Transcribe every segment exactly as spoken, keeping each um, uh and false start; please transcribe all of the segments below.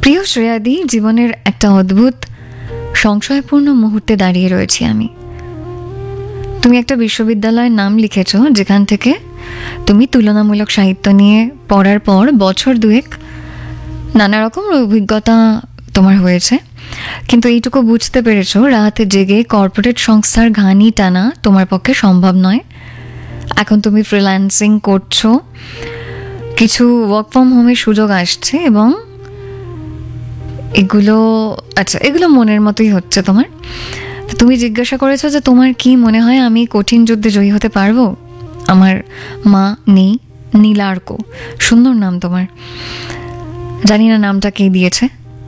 প্রিয় শ্রেয়াদি, জীবনের একটা অদ্ভুত সংশয়পূর্ণ মুহূর্তে দাঁড়িয়ে রয়েছি আমি। তুমি একটা বিশ্ববিদ্যালয়ের নাম লিখেছ যেখান থেকে তুমি তুলনামূলক সাহিত্য নিয়ে পড়ার পর বছর দুয়েক নানা রকম অভিজ্ঞতা তোমার হয়েছে, কিন্তু এইটুকু বুঝতে পেরেছো রাতে জেগে কর্পোরেট সংস্থার ঘানি টানা তোমার পক্ষে সম্ভব নয়। এখন তুমি ফ্রিল্যান্সিং করছো, কিছু ওয়ার্ক ফ্রম হোমের সুযোগ আসছে এবং এগুলো আচ্ছা এগুলো মনের মতোই হচ্ছে তোমার। তুমি জিজ্ঞাসা করেছো যে তোমার কি মনে হয় আমি কঠিন যুদ্ধে জয়ী হতে পারবো। আমার মা নেই, নীলার্ক, সুন্দর নাম তোমার, জানি না নামটা কে দিয়েছে।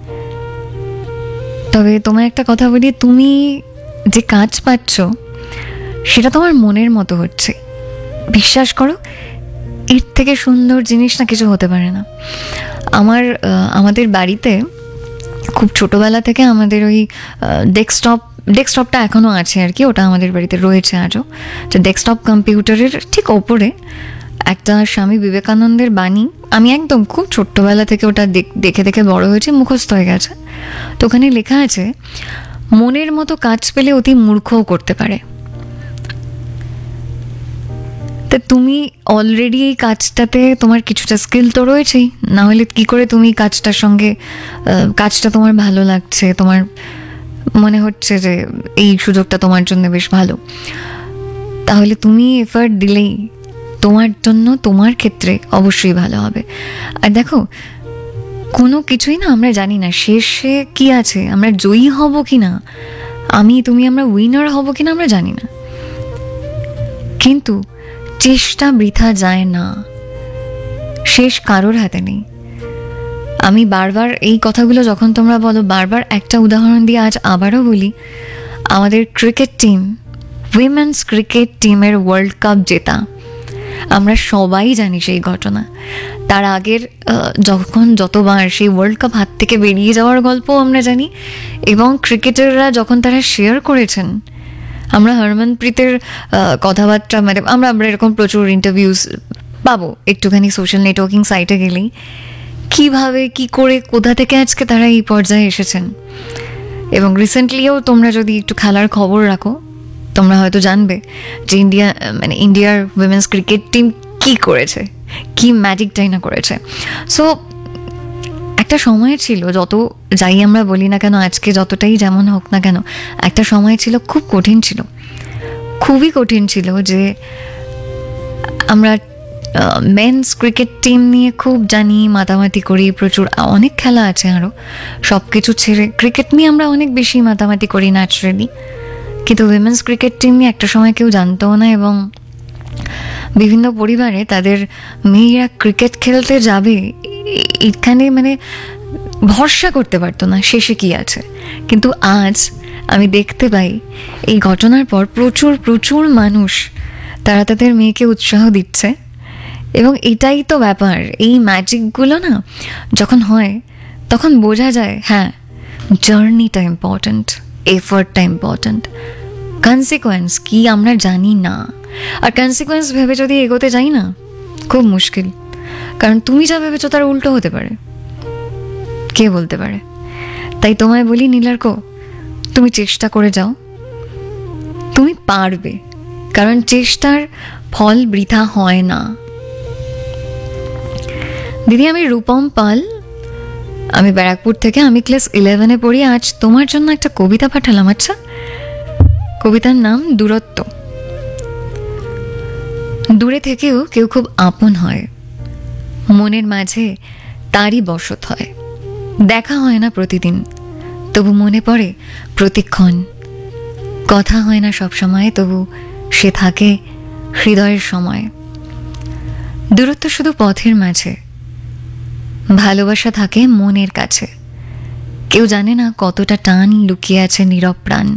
তবে তোমায় একটা কথা বলি, তুমি যে কাজ পাচ্ছ সেটা তোমার মনের মতো হচ্ছে। বিশ্বাস করো, এর থেকে সুন্দর জিনিস না কিছু হতে পারে না। আমার আমাদের বাড়িতে খুব ছোটোবেলা থেকে আমাদের ওই ডেস্কটপ ডেস্কটপটা এখনও আছে আর কি, ওটা আমাদের বাড়িতে রয়েছে আজও। তো ডেস্কটপ কম্পিউটারের ঠিক ওপরে একটা স্বামী বিবেকানন্দের বাণী, আমি একদম খুব ছোট্টবেলা থেকে ওটা দেখে দেখে বড় হয়েছে, মুখস্থ হয়ে গেছে। তো ওখানে লেখা আছে, মনের মতো কাজ পেলে অতি মূর্খও করতে পারে। তা তুমি অলরেডি এই কাজটাতে তোমার কিছুটা স্কিল তো রয়েছেই, না হলে কী করে তুমি কাজটার সঙ্গে কাজটা তোমার ভালো লাগছে, তোমার মনে হচ্ছে যে এই সুযোগটা তোমার জন্য বেশ ভালো, তাহলে তুমি এফার্ট দিলেই তোমার জন্য তোমার ক্ষেত্রে অবশ্যই ভালো হবে। আর দেখো, কোনো কিছুই না আমরা জানি না শেষে কি আছে, আমরা জয়ী হব কি না, আমি তুমি আমরা উইনার হব কি না আমরা জানি না, কিন্তু চেষ্টা বৃথা যায় না, শেষ কারোর হাতে নেই। আমি বারবার এই কথাগুলো যখন তোমরা বলো, বারবার একটা উদাহরণ দিয়ে আজ আবারও বলি, আমাদের ক্রিকেট টিম, উইমেন্স ক্রিকেট টিমের ওয়ার্ল্ড কাপ জেতা, আমরা সবাই জানি সেই ঘটনা। তার আগের যখন যতবার সেই ওয়ার্ল্ড কাপ হাত থেকে বেরিয়ে যাওয়ার গল্প আমরা জানি, এবং ক্রিকেটাররা যখন তারা শেয়ার করেছেন, আমরা হরমনপ্রীতের কথাবার্তা, মানে আমরা আমরা এরকম প্রচুর ইন্টারভিউস পাবো একটুখানি সোশ্যাল নেটওয়ার্কিং সাইটে গেলেই, কিভাবে কি করে কোথা থেকে আজকে তারা এই পর্যায়ে এসেছেন। এবং রিসেন্টলিও তোমরা যদি একটু খেলার খবর রাখো, তোমরা হয়তো জানবে যে ইন্ডিয়া মানে ইন্ডিয়ার উইমেন্স ক্রিকেট টিম কি করেছে, কি ম্যাজিকটাই না করেছে। সো একটা সময় ছিল, যত যাই আমরা বলি না কেন আজকে যতটাই যেমন হোক না কেন, একটা সময় ছিল খুব কঠিন ছিল, খুবই কঠিন ছিল, যে আমরা মেন্স ক্রিকেট টিম নিয়ে খুব জানি, মাতামাতি করি, প্রচুর অনেক খেলা আছে আরও, সব কিছু ছেড়ে ক্রিকেট নিয়ে আমরা অনেক বেশি মাতামাতি করি ন্যাচারালি, কিন্তু উইমেন্স ক্রিকেট টিম নিয়ে একটা সময় কেউ জানতো না, এবং বিভিন্ন পরিবারে তাদের মেয়েরা ক্রিকেট খেলতে যাবে এখানে মানে ভরসা করতে পারতো না শেষে কি আছে। কিন্তু আজ আমি দেখতে পাই এই ঘটনার পর প্রচুর প্রচুর মানুষ তারা তাদের মেয়েকে উৎসাহ দিচ্ছে, এবং এটাই তো ব্যাপার। এই ম্যাজিকগুলো না যখন হয় তখন বোঝা যায়, হ্যাঁ জার্নিটা ইম্পর্ট্যান্ট, এফার্টটা ইম্পর্ট্যান্ট, কনসিকোয়েন্স কি আমরা জানি না। আর কনসিকোয়েন্স ভেবে যদি এগোতে যাই না, খুব মুশকিল, কারণ তুমি যা ভেবেছো তার উল্টো হতে পারে, কে বলতে পারে। তাই তোমায় বলি নীলার্ক, তুমি চেষ্টা করে যাও, তুমি পারবে, কারণ চেষ্টার ফল বৃথা হয় না। দিদি, আমি রূপম পাল, আমি ব্যারাকপুর থেকে, আমি ক্লাস ইলেভেনে পড়ি। আজ তোমার জন্য একটা কবিতা পাঠালাম। আচ্ছা, কবিতার নাম দূরত্ব। দূরে থেকেও কেউ খুব আপন হয়, মনের মাঝে তারই বসত হয়। দেখা হয় না প্রতিদিন, তবু মনে পড়ে প্রতিক্ষণ। কথা হয় না সব সময়, তবু সে থাকে হৃদয়ের সময়। দূরত্ব শুধু পথের মাঝে, ভালোবাসা থাকে মনের কাছে। কেউ জানে না কতটা টান লুকিয়ে আছে নীরব প্রাণ।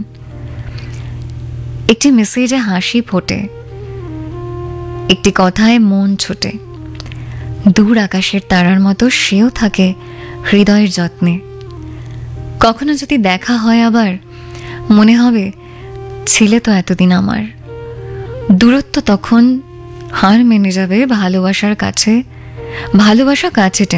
একটি মেসেজে হাসি ফোটে, একটি কথায় মন ছোটে। দূর আকাশের তারার মতো সেও থাকে হৃদয়ের যত্নে। কখনো যদি দেখা হয় আবার, মনে হবে ছিলে তো এতদিন আমার। দূরত্ব তখন হার মেনে যাবে ভালোবাসার কাছে, ভালোবাসা কাছে